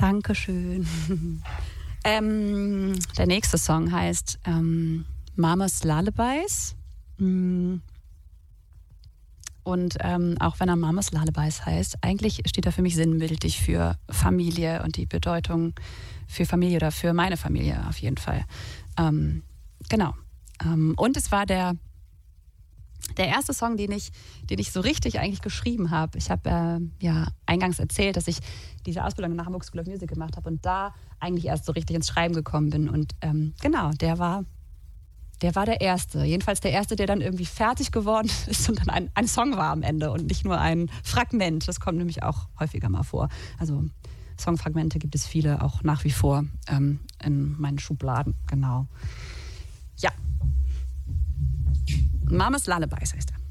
Dankeschön. Der nächste Song heißt Mama's Lullabies. Und auch wenn er Mama's Lullabies heißt, eigentlich steht er für mich sinnbildlich für Familie und die Bedeutung für Familie oder für meine Familie auf jeden Fall. Genau. Und es war der erste Song, den ich so richtig eigentlich geschrieben habe. Ich habe eingangs erzählt, dass ich diese Ausbildung nach Hamburg School of Music gemacht habe und da eigentlich erst so richtig ins Schreiben gekommen bin. Und genau, der war der erste. Jedenfalls der erste, der dann irgendwie fertig geworden ist und dann ein Song war am Ende und nicht nur ein Fragment. Das kommt nämlich auch häufiger mal vor. Also Songfragmente gibt es viele, auch nach wie vor in meinen Schubladen. Genau. Ja. Mama's Lullabies heißt er.